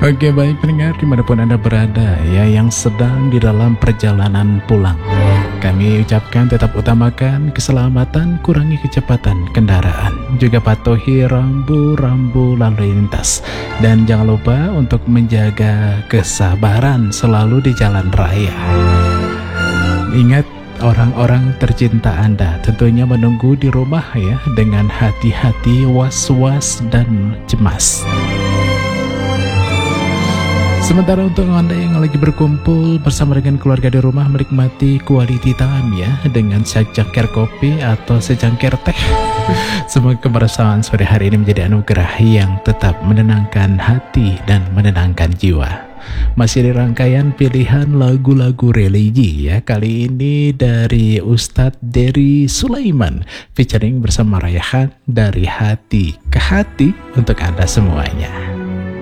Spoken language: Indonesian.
Oke, baik pendengar dimanapun Anda berada ya, yang sedang di dalam perjalanan pulang, kami ucapkan tetap utamakan keselamatan, kurangi kecepatan kendaraan, juga patuhi rambu-rambu lalu lintas, dan jangan lupa untuk menjaga kesabaran selalu di jalan raya. Ingat, orang-orang tercinta Anda tentunya menunggu di rumah ya, dengan hati-hati, was-was, dan cemas. Sementara untuk Anda yang lagi berkumpul bersama dengan keluarga di rumah, menikmati quality time ya, dengan secangkir kopi atau secangkir teh. Semoga kebersamaan sore hari ini menjadi anugerah yang tetap menenangkan hati dan menenangkan jiwa. Masih di rangkaian pilihan lagu-lagu religi ya, kali ini dari Ustadz Dery Sulaiman featuring bersama Rayhan, Dari Hati ke Hati untuk Anda semuanya.